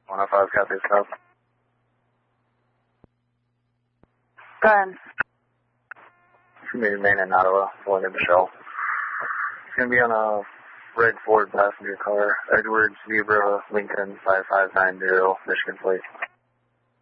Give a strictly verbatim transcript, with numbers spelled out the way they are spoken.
one oh five, copy yourself. Go ahead. It's going to be remain in Ottawa, pulling in Michelle. It's going to be on a red Ford passenger car, Edwards Zebra Lincoln five five nine zero, Michigan plate.